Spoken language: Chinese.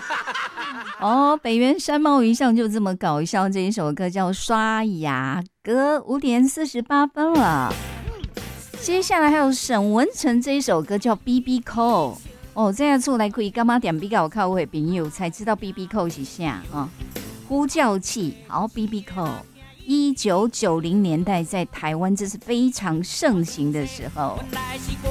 哦，北原山猫一向就这么搞笑，这一首歌叫《刷牙歌》，5:48了。接下来还有沈文程这一首歌叫《BB Call》。哦，这样出来可以干嘛点比较靠位朋友才知道 BB Call 是啥啊？呼叫器，好 BB Call。1990年代在台湾这是非常盛行的时候。